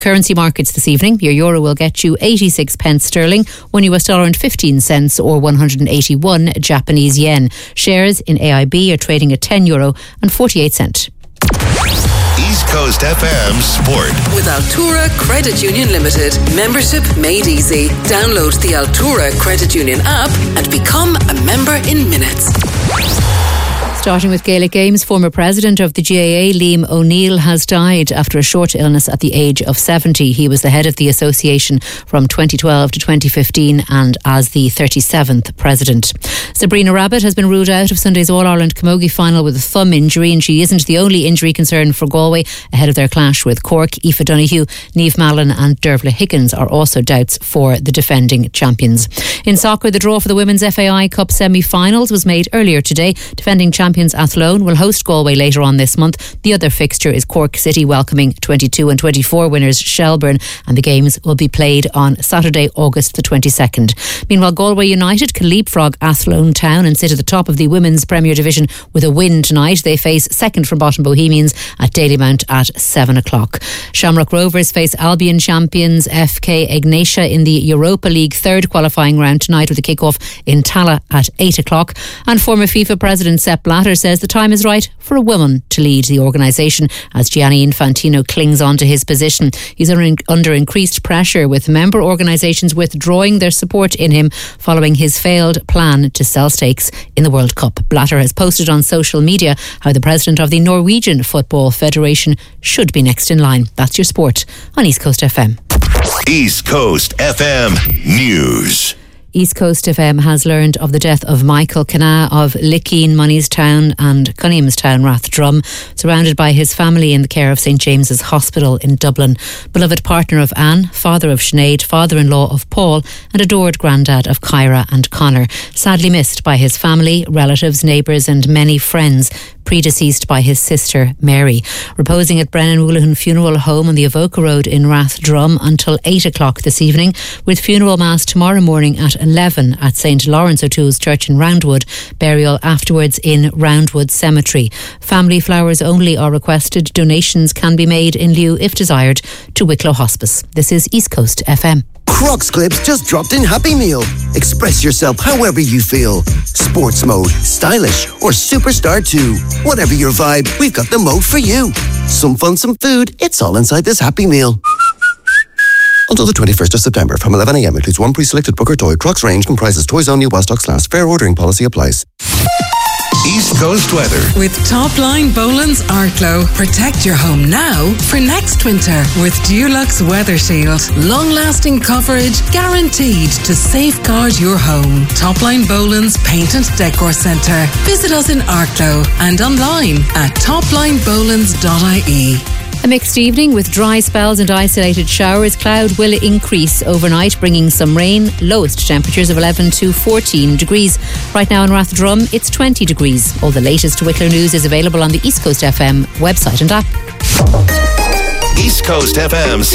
Currency markets this evening. Your euro will get you 86 pence sterling, $1 and 15 cents, or 181 Japanese yen. Shares in AIB are trading at €10 and 48 cents. East Coast FM Sport. With Altura Credit Union Limited. Membership made easy. Download the Altura Credit Union app and become a member in minutes. Starting with Gaelic Games, former president of the GAA, Liam O'Neill, has died after a short illness at the age of 70. He was the head of the association from 2012 to 2015 and as the 37th president. Sabrina Rabbit has been ruled out of Sunday's All-Ireland Camogie final with a thumb injury, and she isn't the only injury concern for Galway ahead of their clash with Cork. Aoife Donoghue, Niamh Mallon and Dervla Higgins are also doubts for the defending champions. In soccer, the draw for the Women's FAI Cup semi-finals was made earlier today. Defending champions Athlone will host Galway later on this month. The other fixture is Cork City welcoming 22 and 24 winners Shelbourne, and the games will be played on Saturday, August the 22nd. Meanwhile, Galway United can leapfrog Athlone Town and sit at the top of the Women's Premier Division with a win tonight. They face second from bottom Bohemians at Dalymount at 7 o'clock. Shamrock Rovers face Albion champions FK Ignatia in the Europa League third qualifying round tonight with a kick-off in Tala at 8 o'clock. And former FIFA President Sepp Blatter says the time is right for a woman to lead the organisation as Gianni Infantino clings on to his position. He's under increased pressure, with member organisations withdrawing their support in him following his failed plan to sell stakes in the World Cup. Blatter has posted on social media how the president of the Norwegian Football Federation should be next in line. That's your sport on East Coast FM. East Coast FM News. East Coast FM has learned of the death of Michael Canna of Lickeen, Moneystown and Cunninhamstown, Rathdrum, surrounded by his family in the care of St James's Hospital in Dublin. Beloved partner of Anne, father of Sinead, father-in-law of Paul and adored granddad of Kyra and Connor. Sadly missed by his family, relatives, neighbours and many friends. Predeceased by his sister Mary. Reposing at Brennan Woolahan Funeral Home on the Avoca Road in Rathdrum until 8 o'clock this evening, with funeral mass tomorrow morning at 11 at St Lawrence O'Toole's Church in Roundwood. Burial afterwards in Roundwood Cemetery. Family flowers only are requested. Donations can be made in lieu, if desired, to Wicklow Hospice. This is East Coast FM. Crocs Clips just dropped in Happy Meal. Express yourself however you feel. Sports mode, stylish, or superstar too. Whatever your vibe, we've got the mode for you. Some fun, some food, it's all inside this Happy Meal. Until the 21st of September from 11 a.m. includes one pre-selected book or toy. Crocs range comprises toys only while stocks last. Fair ordering policy applies. East Coast weather. With Topline Boland's Arklow. Protect your home now for next winter with Dulux Weather Shield. Long-lasting coverage guaranteed to safeguard your home. Topline Boland's Paint and Decor Centre. Visit us in Arklow and online at toplinebolans.ie. A mixed evening with dry spells and isolated showers. Cloud will increase overnight, bringing some rain. Lowest temperatures of 11 to 14 degrees. Right now in Rathdrum, it's 20 degrees. All the latest Wicklow news is available on the East Coast FM website and app. East Coast FM's